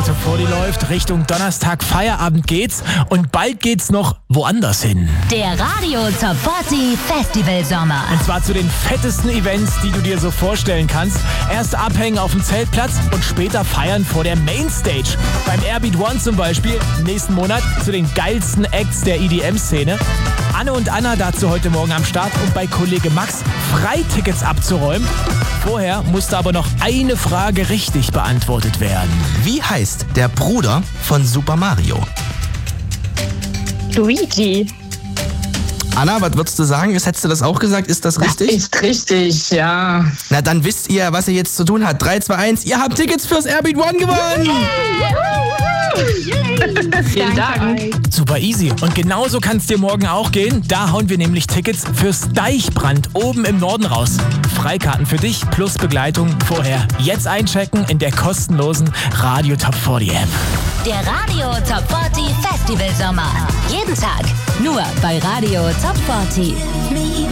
Radio Top 40 läuft. Richtung Donnerstag Feierabend geht's und bald geht's noch woanders hin. Der Radio Top 40 Festival Sommer. Und zwar zu den fettesten Events, die du dir so vorstellen kannst. Erst abhängen auf dem Zeltplatz und später feiern vor der Mainstage. Beim Airbeat One zum Beispiel nächsten Monat zu den geilsten Acts der EDM-Szene. Anne und Anna dazu heute Morgen am Start und bei Kollege Max Freitickets abzuräumen. Vorher musste aber noch eine Frage richtig beantwortet werden. Wie heißt der Bruder von Super Mario? Luigi. Anna, was würdest du sagen? Hättest du das auch gesagt? Ist das richtig? Das ist richtig, ja. Na, dann wisst ihr, was ihr jetzt zu tun habt. 3, 2, 1, ihr habt Tickets fürs Airbeat One gewonnen! Vielen Dank. Super easy. Und genauso kann es dir morgen auch gehen. Da hauen wir nämlich Tickets fürs Deichbrand oben im Norden raus. Freikarten für dich plus Begleitung vorher. Jetzt einchecken in der kostenlosen Radio Top 40 App. Der Radio Top 40 Festival Sommer. Jeden Tag. Nur bei Radio Top 40.